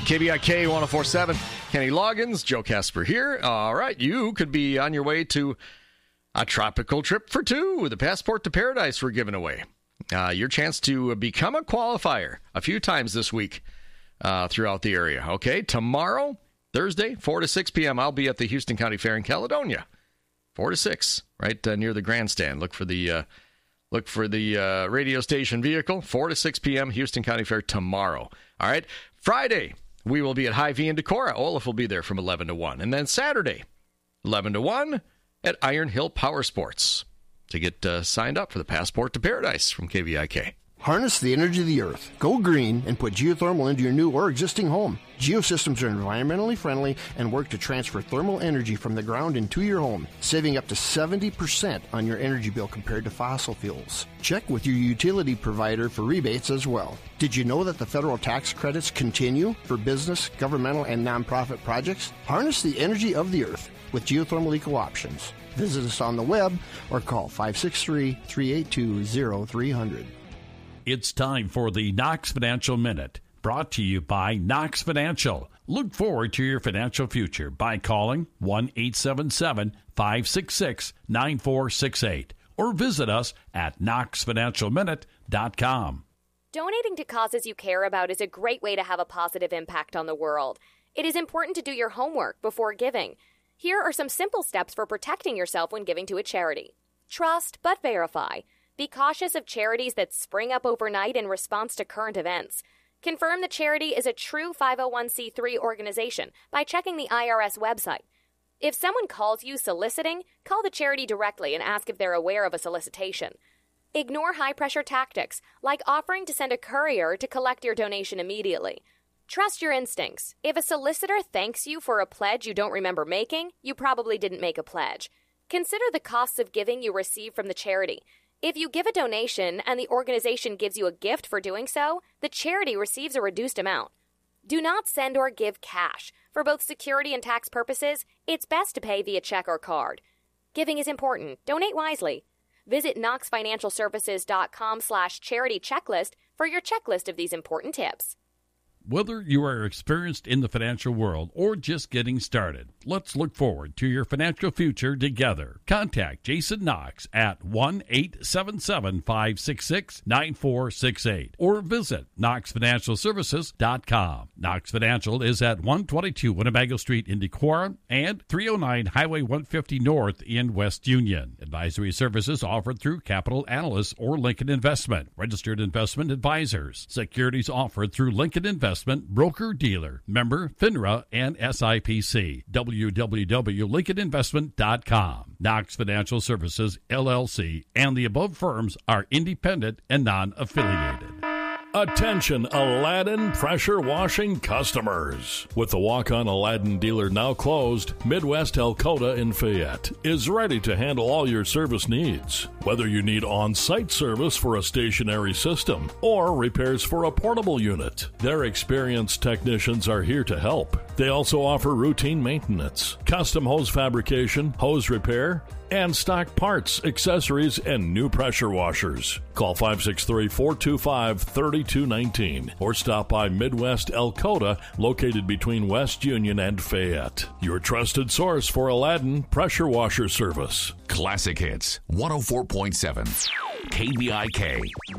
KBIK 104.7. Kenny Loggins, Joe Casper here. All right, you could be on your way to a tropical trip for two. The Passport to Paradise we're giving away. Your chance to become a qualifier a few times this week throughout the area. Okay, tomorrow, Thursday, 4 to 6 p.m., I'll be at the Houston County Fair in Caledonia. 4 to 6, right near the grandstand. Look for the radio station vehicle. 4 to 6 p.m., Houston County Fair tomorrow. All right, Friday, we will be at Hy-Vee in Decorah. Olaf will be there from 11 to 1. And then Saturday, 11 to 1 at Iron Hill Power Sports to get signed up for the Passport to Paradise from KVIK. Harness the energy of the earth. Go green and put geothermal into your new or existing home. Geosystems are environmentally friendly and work to transfer thermal energy from the ground into your home, saving up to 70% on your energy bill compared to fossil fuels. Check with your utility provider for rebates as well. Did you know that the federal tax credits continue for business, governmental, and nonprofit projects? Harness the energy of the earth with geothermal eco options. Visit us on the web or call 563-382-0300. It's time for the Knox Financial Minute, brought to you by Knox Financial. Look forward to your financial future by calling 1-877-566-9468 or visit us at knoxfinancialminute.com. Donating to causes you care about is a great way to have a positive impact on the world. It is important to do your homework before giving. Here are some simple steps for protecting yourself when giving to a charity. Trust but verify. Be cautious of charities that spring up overnight in response to current events. Confirm the charity is a true 501c3 organization by checking the IRS website. If someone calls you soliciting, call the charity directly and ask if they're aware of a solicitation. Ignore high-pressure tactics, like offering to send a courier to collect your donation immediately. Trust your instincts. If a solicitor thanks you for a pledge you don't remember making, you probably didn't make a pledge. Consider the costs of giving you receive from the charity. If you give a donation and the organization gives you a gift for doing so, the charity receives a reduced amount. Do not send or give cash. For both security and tax purposes, it's best to pay via check or card. Giving is important. Donate wisely. Visit knoxfinancialservices.com/charity checklist for your checklist of these important tips. Whether you are experienced in the financial world or just getting started, let's look forward to your financial future together. Contact Jason Knox at 1-877-566-9468 or visit knoxfinancialservices.com. Knox Financial is at 122 Winnebago Street in Decorah and 309 Highway 150 North in West Union. Advisory services offered through Capital Analysts or Lincoln Investment, registered investment advisors. Securities offered through Lincoln Investment, broker-dealer, member FINRA and SIPC. www.lincolninvestment.com. Knox Financial Services, LLC, and the above firms are independent and non-affiliated. Attention Aladdin pressure washing customers. With the walk-on Aladdin dealer now closed, Midwest Elkota in Fayette is ready to handle all your service needs. Whether you need on-site service for a stationary system or repairs for a portable unit, their experienced technicians are here to help. They also offer routine maintenance, custom hose fabrication, hose repair, and stock parts, accessories, and new pressure washers. Call 563-425-3219 or stop by Midwest Elkota, located between West Union and Fayette. Your trusted source for Aladdin pressure washer service. Classic Hits 104.7 KBIK.